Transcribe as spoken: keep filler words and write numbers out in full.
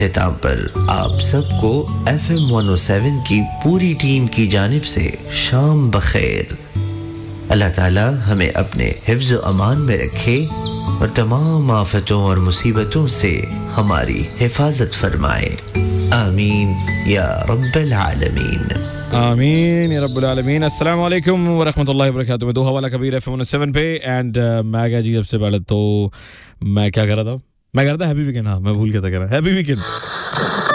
इख्तिताम पर आप सबको F M one O seven की पूरी टीम की जानिब से शाम बखैर। अल्लाह ताला हमें अपने हिफ्ज़ अमान में रखे और तमाम आफतों और मुसीबतों से हमारी हिफाजत फरमाए। आमीन या रब्बल आलमीन। आमीन या रब्बुल आलमीन। अस्सलाम वालेकुम व रहमतुल्लाहि व बरकातहू। मैं दो हवाला Kabir F M one O seven पे एंड मैं क्या जी सबसे पहले तो मैं क्या कर रहा था मैं कर रहा था हैप्पी वीकेंड। हाँ मैं भूल गया था कह रहा हैप्पी वीकेंड।